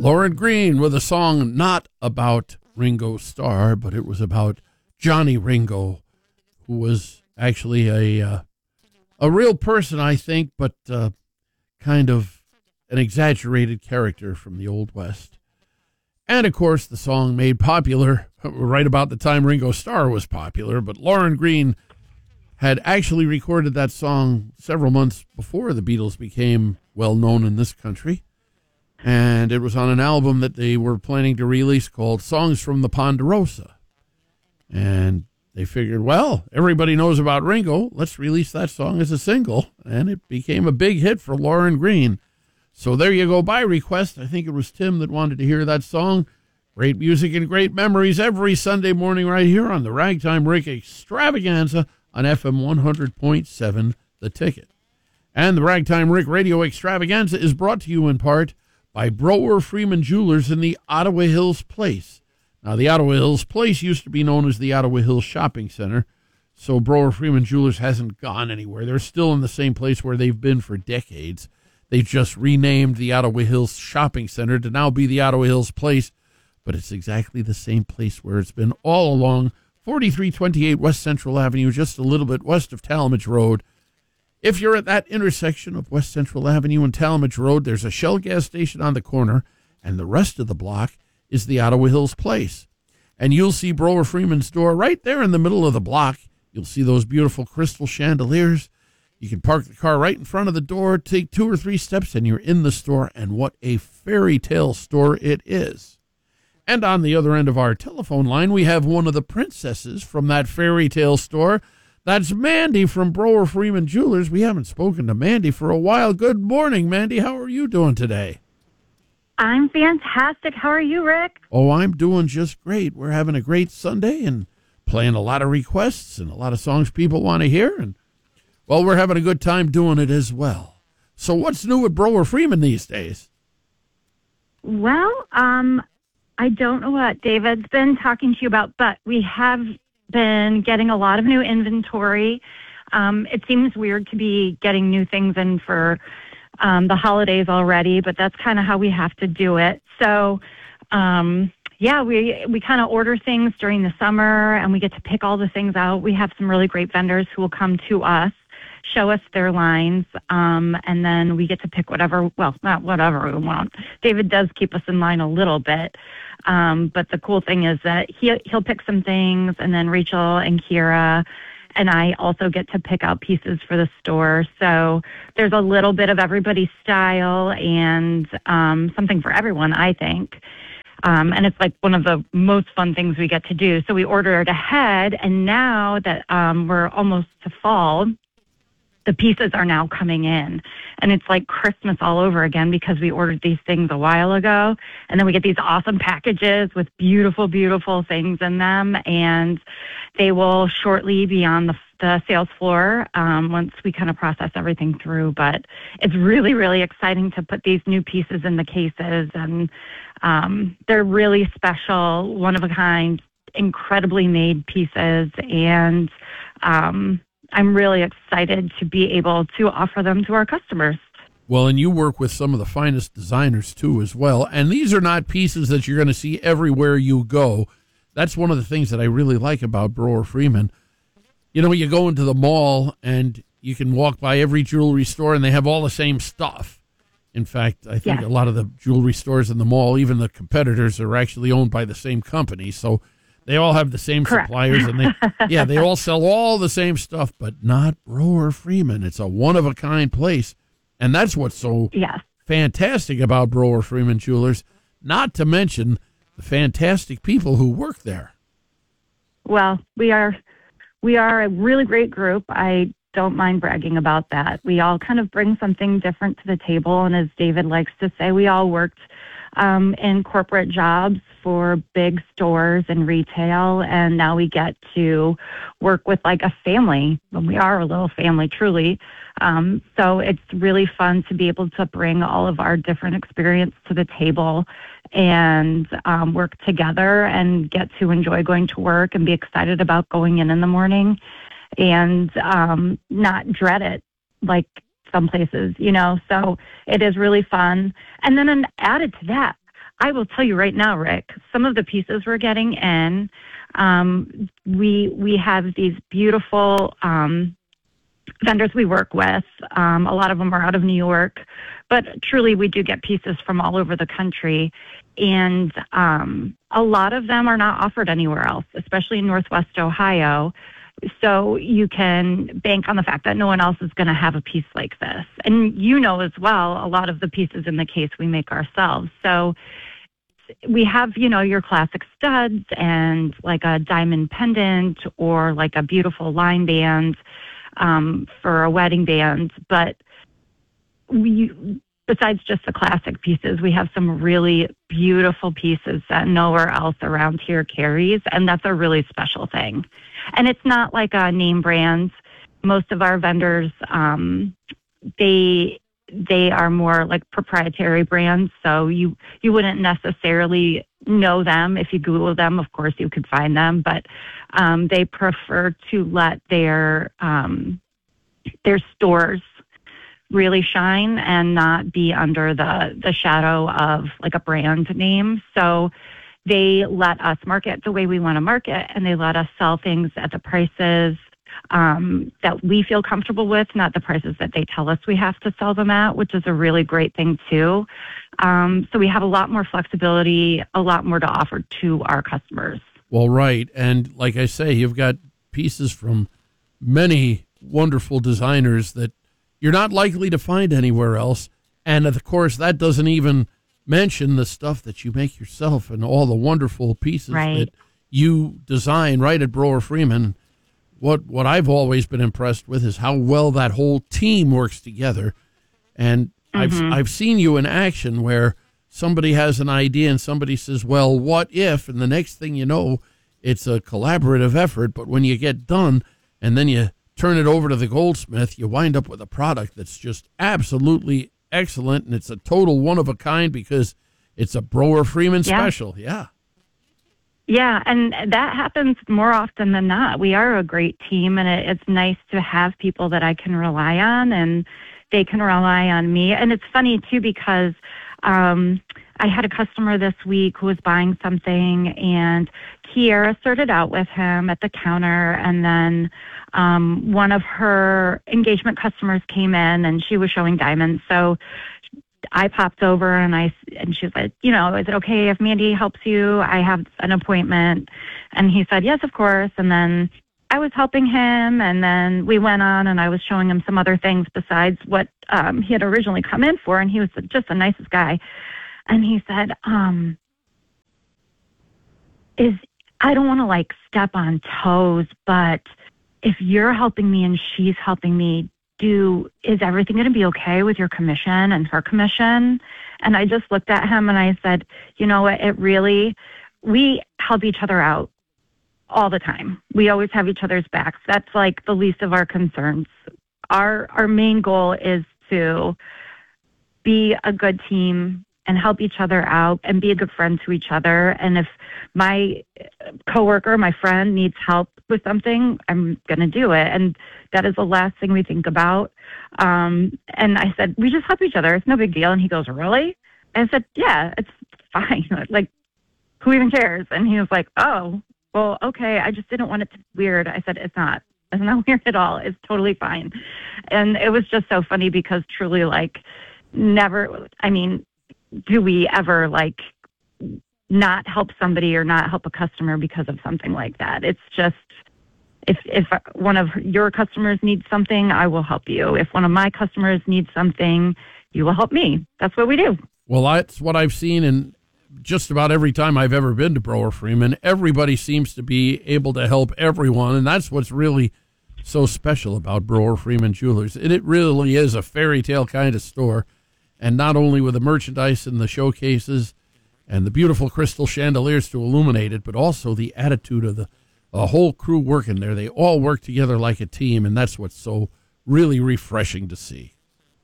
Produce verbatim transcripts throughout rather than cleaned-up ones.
Lauren Green with a song not about Ringo Starr, but it was about Johnny Ringo, who was actually a uh, a real person, I think, but uh, kind of an exaggerated character from the Old West. And, of course, the song made popular right about the time Ringo Starr was popular, but Lauren Green had actually recorded that song several months before the Beatles became well-known in this country. And it was on an album that they were planning to release called Songs from the Ponderosa. And they figured, well, everybody knows about Ringo. Let's release that song as a single. And it became a big hit for Lauren Green. So there you go, by request. I think it was Tim that wanted to hear that song. Great music and great memories every Sunday morning right here on the Ragtime Rick Extravaganza on F M one hundred point seven, The Ticket. And the Ragtime Rick Radio Extravaganza is brought to you in part by Brower Freeman Jewelers in the Ottawa Hills Place. Now, the Ottawa Hills Place used to be known as the Ottawa Hills Shopping Center, so Brower Freeman Jewelers hasn't gone anywhere. They're still in the same place where they've been for decades. They just renamed the Ottawa Hills Shopping Center to now be the Ottawa Hills Place, but it's exactly the same place where it's been all along, forty-three twenty-eight West Central Avenue, just a little bit west of Talmadge Road. If you're at that intersection of West Central Avenue and Talmadge Road, there's a Shell gas station on the corner, and the rest of the block is the Ottawa Hills Place. And you'll see Brower Freeman's door right there in the middle of the block. You'll see those beautiful crystal chandeliers. You can park the car right in front of the door, take two or three steps, and you're in the store, and what a fairy tale store it is. And on the other end of our telephone line, we have one of the princesses from that fairy tale store. That's Mandy from Brower Freeman Jewelers. We haven't spoken to Mandy for a while. Good morning, Mandy. How are you doing today? I'm fantastic. How are you, Rick? Oh, I'm doing just great. We're having a great Sunday and playing a lot of requests and a lot of songs people want to hear. And, well, we're having a good time doing it as well. So what's new with Brower Freeman these days? Well, um, I don't know what David's been talking to you about, but we have been getting a lot of new inventory. Um, it seems weird to be getting new things in for um, the holidays already, but that's kind of how we have to do it. So, um, yeah, we we kind of order things during the summer, and we get to pick all the things out. We have some really great vendors who will come to us, show us their lines, um, and then we get to pick whatever, well, not whatever we want. David does keep us in line a little bit. Um, but the cool thing is that he, he'll pick some things, and then Rachel and Kira and I also get to pick out pieces for the store. So there's a little bit of everybody's style and um, something for everyone, I think. Um, and it's like one of the most fun things we get to do. So we order it ahead, and now that um, we're almost to fall, the pieces are now coming in, and it's like Christmas all over again because we ordered these things a while ago, and then we get these awesome packages with beautiful, beautiful things in them, and they will shortly be on the, the sales floor um, once we kind of process everything through. But it's really, really exciting to put these new pieces in the cases, and um, they're really special, one of a kind, incredibly made pieces, and um, I'm really excited to be able to offer them to our customers. Well, and you work with some of the finest designers, too, as well. And these are not pieces that you're going to see everywhere you go. That's one of the things that I really like about Brower Freeman. You know, you go into the mall, and you can walk by every jewelry store, and they have all the same stuff. In fact, I think yes. a lot of the jewelry stores in the mall, even the competitors, are actually owned by the same company. So they all have the same Correct. suppliers, and they, yeah, they all sell all the same stuff, but not Brower Freeman. It's a one-of-a-kind place, and that's what's so yes. fantastic about Brower Freeman Jewelers, not to mention the fantastic people who work there. Well, we are we are a really great group. I don't mind bragging about that. We all kind of bring something different to the table, and as David likes to say, we all worked um, in corporate jobs for big stores and retail, and now we get to work with like a family. Well, we are a little family, truly. Um, so it's really fun to be able to bring all of our different experience to the table and um, work together and get to enjoy going to work and be excited about going in in the morning and um, not dread it like some places, you know. So it is really fun. And then an added to that, I will tell you right now, Rick, some of the pieces we're getting in, um, we we have these beautiful um, vendors we work with. Um, a lot of them are out of New York, but truly we do get pieces from all over the country. And um, a lot of them are not offered anywhere else, especially in Northwest Ohio. So you can bank on the fact that no one else is going to have a piece like this. And you know as well, a lot of the pieces in the case we make ourselves. So we have, you know, your classic studs and like a diamond pendant or like a beautiful line band um, for a wedding band. But we, besides just the classic pieces, we have some really beautiful pieces that nowhere else around here carries. And that's a really special thing. And it's not like a name brand. Most of our vendors, um, they they are more like proprietary brands. So you, you wouldn't necessarily know them. If you Google them, of course, you could find them. But um, they prefer to let their um, their stores really shine and not be under the, the shadow of like a brand name. So they let us market the way we want to market, and they let us sell things at the prices um, that we feel comfortable with, not the prices that they tell us we have to sell them at, which is a really great thing too. Um, so we have a lot more flexibility, a lot more to offer to our customers. Well, right. And like I say, you've got pieces from many wonderful designers that you're not likely to find anywhere else. And of course, that doesn't even mention the stuff that you make yourself and all the wonderful pieces right. that you design right at Broer Freeman. What what I've always been impressed with is how well that whole team works together. And mm-hmm. I've I've seen you in action where somebody has an idea and somebody says, well, what if? And the next thing you know, it's a collaborative effort. But when you get done and then you turn it over to the goldsmith, you wind up with a product that's just absolutely excellent, and it's a total one of a kind because it's a Broer Freeman yeah. special. Yeah. Yeah, and that happens more often than not. We are a great team, and it, it's nice to have people that I can rely on, and they can rely on me. And it's funny, too, because um, I had a customer this week who was buying something, and Kiera started out with him at the counter, and then um, one of her engagement customers came in, and she was showing diamonds. So I popped over, and I and she said, you know, is it okay if Mandy helps you? I have an appointment. And he said, yes, of course. And then I was helping him, and then we went on, and I was showing him some other things besides what um, he had originally come in for, and he was just the nicest guy. And he said, um, is I don't want to, like, step on toes, but if you're helping me and she's helping me, do is everything going to be okay with your commission and her commission? And I just looked at him and I said, you know what, it really, we help each other out all the time. We always have each other's backs. That's like the least of our concerns. Our our main goal is to be a good team and help each other out and be a good friend to each other. And if my coworker, my friend needs help with something, I'm going to do it. And that is the last thing we think about. Um, and I said, we just help each other. It's no big deal. And he goes, really? And I said, yeah, it's fine. Like, who even cares? And he was like, oh, well, okay. I just didn't want it to be weird. I said, it's not. It's not weird at all. It's totally fine. And it was just so funny because truly, like, never, I mean, do we ever, like, not help somebody or not help a customer because of something like that? It's just, if if one of your customers needs something, I will help you. If one of my customers needs something, you will help me. That's what we do. Well, that's what I've seen in just about every time I've ever been to Broer Freeman. Everybody seems to be able to help everyone, and that's what's really so special about Broer Freeman Jewelers. And it really is a fairy tale kind of store. And not only with the merchandise and the showcases and the beautiful crystal chandeliers to illuminate it, but also the attitude of the a whole crew working there. They all work together like a team, and that's what's so really refreshing to see.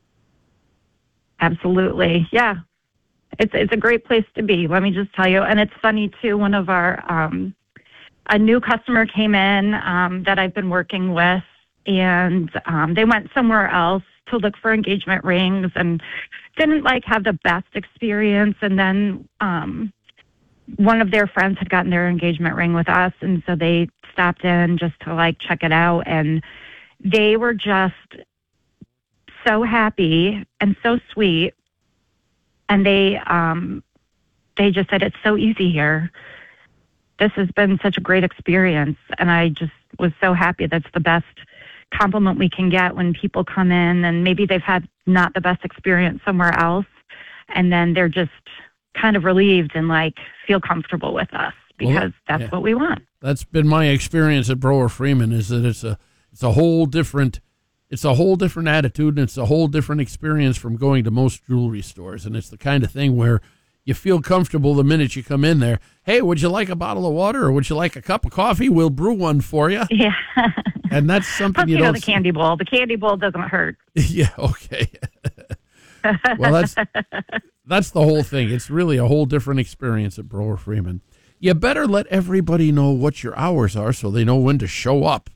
Absolutely. Yeah. It's it's a great place to be, let me just tell you. And it's funny, too, one of our, um, a new customer came in um, that I've been working with, and um, they went somewhere else to look for engagement rings and didn't like have the best experience. And then um, one of their friends had gotten their engagement ring with us, and so they stopped in just to like check it out, and they were just so happy and so sweet. And they um, they just said, it's so easy here. This has been such a great experience. And I just was so happy. That's the best compliment we can get when people come in and maybe they've had not the best experience somewhere else, and then they're just kind of relieved and like feel comfortable with us, because well, that's yeah. what we want. That's been my experience at Brewer Freeman, is that it's a it's a whole different it's a whole different attitude, and it's a whole different experience from going to most jewelry stores. And it's the kind of thing where you feel comfortable the minute you come in there. Hey, would you like a bottle of water, or would you like a cup of coffee? We'll brew one for you. Yeah. And that's something Plus, you, you don't know, the see. candy bowl. The candy bowl doesn't hurt. Yeah, okay. Well, that's that's the whole thing. It's really a whole different experience at Brewer Freeman. You better let everybody know what your hours are so they know when to show up.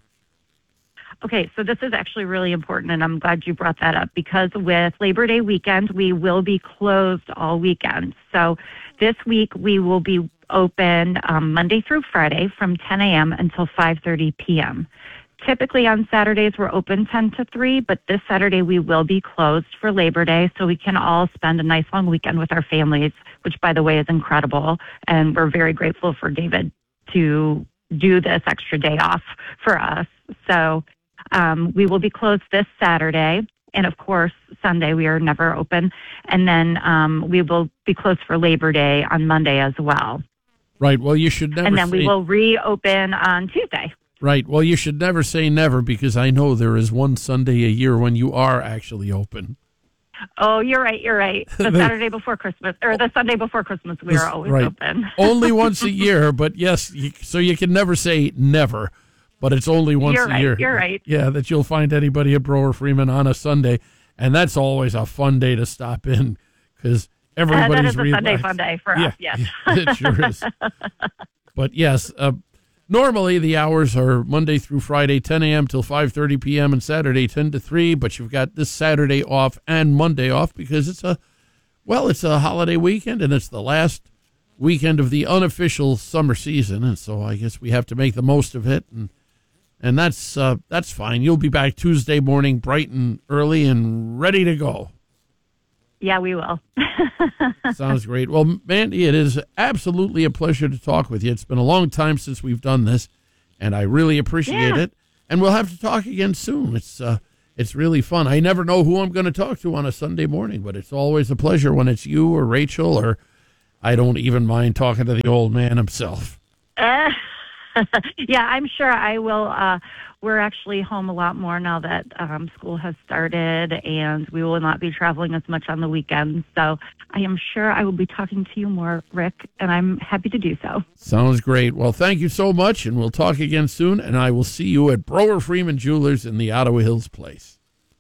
Okay, so this is actually really important, and I'm glad you brought that up, because with Labor Day weekend, we will be closed all weekend. So this week we will be open um, Monday through Friday from ten a.m. until five thirty p.m. Typically on Saturdays we're open ten to three, but this Saturday we will be closed for Labor Day, so we can all spend a nice long weekend with our families, which, by the way, is incredible. And we're very grateful for David to do this extra day off for us. So um, we will be closed this Saturday. And, of course, Sunday we are never open. And then um, we will be closed for Labor Day on Monday as well. Right. Well, you should never And then say... we will reopen on Tuesday. Right. Well, you should never say never, because I know there is one Sunday a year when you are actually open. Oh, you're right. You're right. The Saturday before Christmas, or the Sunday before Christmas, we are always right. open. Only once a year, but yes, you, so you can never say never, but it's only once you're a right, year. You're right. Yeah, that you'll find anybody at Brewer Freeman on a Sunday, and that's always a fun day to stop in, because everybody's uh, that is a relaxed. Sunday fun day for yeah, us. Yes, yeah, it sure is. But yes. Uh, Normally, the hours are Monday through Friday, ten a.m. till five thirty p.m. and Saturday, ten to three. But you've got this Saturday off and Monday off because it's a, well, it's a holiday weekend, and it's the last weekend of the unofficial summer season. And so I guess we have to make the most of it. And and that's uh, that's fine. You'll be back Tuesday morning bright and early and ready to go. Yeah, we will. Sounds great. Well, Mandy, it is absolutely a pleasure to talk with you. It's been a long time since we've done this, and I really appreciate yeah. it. And we'll have to talk again soon. It's uh, it's really fun. I never know who I'm going to talk to on a Sunday morning, but it's always a pleasure when it's you or Rachel, or I don't even mind talking to the old man himself. Uh, yeah, I'm sure I will. Uh, we're actually home a lot more now that um, school has started, and we will not be traveling as much on the weekends. So I am sure I will be talking to you more, Rick, and I'm happy to do so. Sounds great. Well, thank you so much, and we'll talk again soon, and I will see you at Brewer Freeman Jewelers in the Ottawa Hills Place.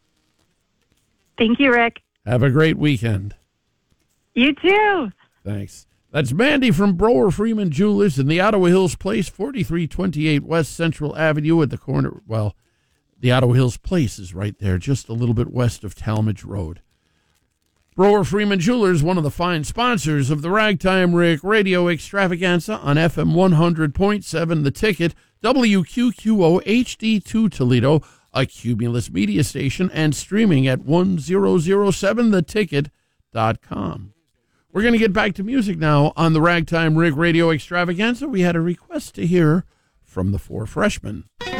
Thank you, Rick. Have a great weekend. You too. Thanks. That's Mandy from Brewer Freeman Jewelers in the Ottawa Hills Place, forty-three twenty-eight West Central Avenue at the corner. Well, the Ottawa Hills Place is right there, just a little bit west of Talmadge Road. Brewer Freeman Jewelers, one of the fine sponsors of the Ragtime Rick Radio Extravaganza on F M one hundred point seven, The Ticket, W Q Q O H D two Toledo, a Cumulus media station, and streaming at ten oh seven the ticket dot com. We're going to get back to music now on the Ragtime Rick Radio Extravaganza. We had a request to hear from the Four Freshmen.